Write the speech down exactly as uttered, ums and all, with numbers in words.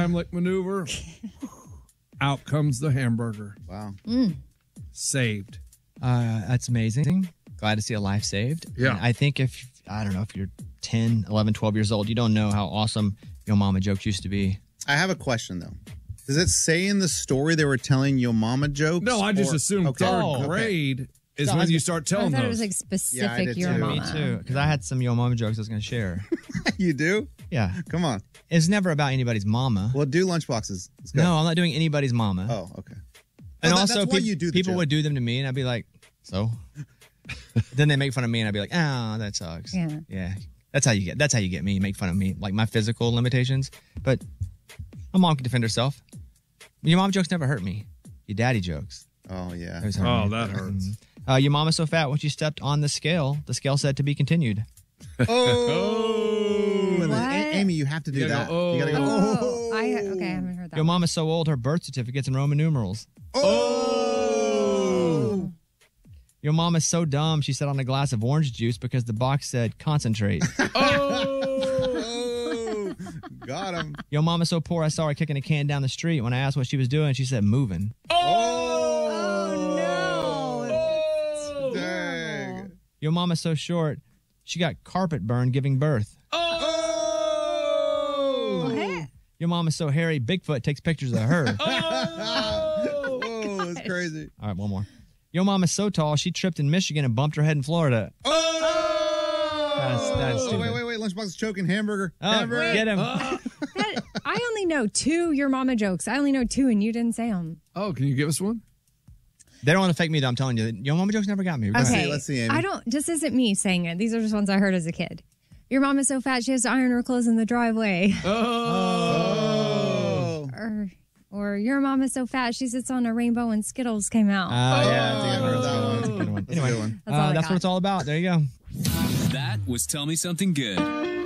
Heimlich maneuver. Out comes the hamburger. Wow. Mm. Saved. Uh, that's amazing. Glad to see a life saved. Yeah. And I think if, I don't know, if you're ten, eleven, twelve years old, you don't know how awesome Yo Mama jokes used to be. I have a question, though. Does it say in the story they were telling Yo Mama jokes? No, I just or- assumed okay. third Oh, okay. grade is So when I- you start I telling thought those. it was like specific your too. mama. Me too. Because I had some Yo Mama jokes I was going to share. You do? Yeah. Come on. It's never about anybody's mama. Well, do lunchboxes. Let's go. No, I'm not doing anybody's mama. Oh, okay. And Well, that- also, that's why peop- you do the people joke. would do them to me, and I'd be like, so? Then they make fun of me, and I'd be like, oh, that sucks. Yeah. Yeah. That's how you get. That's how you get me. You make fun of me, like my physical limitations. But my mom can defend herself. Your mom jokes never hurt me. Your daddy jokes. Oh, yeah. Those hurt Oh, me. that hurts. Uh, your mama's so fat when she stepped on the scale, the scale said to be continued. Oh. And then, What? A- Amy, you have to do You gotta that. go, You gotta go. Oh, I okay, I haven't heard that. Your one. mama's so old, her birth certificate's in Roman numerals. Oh. Your mama's so dumb, she set on a glass of orange juice because the box said concentrate. Oh. Got him. Your mama's so poor, I saw her kicking a can down the street. When I asked what she was doing, she said moving. Oh no! Dang. Your mama's so short, she got carpet burn giving birth. Oh. What? Your mama's so hairy, Bigfoot takes pictures of her. Oh, it's crazy. All right, one more. Your mama's so tall, she tripped in Michigan and bumped her head in Florida. Oh. That's- that's Oh, stupid. wait, wait, wait. Lunchbox is choking hamburger. Oh, hamburger. get him. That, I only know two your mama jokes. I only know two, and you didn't say them. Oh, can you give us one? They don't want to fake me, though. I'm telling you. Your mama jokes never got me. Go ahead. Okay, let's see, Amy. I don't. This isn't me saying it. These are just ones I heard as a kid. Your mom is so fat she has to iron her clothes in the driveway. Oh. or, or your mom is so fat she sits on a rainbow and Skittles came out. Uh, yeah, Oh, that's a good one. that one. That's a good one. That's a Anyway, good one. That's all uh, I that's got. what it's all about. There you go. That was Tell Me Something Good.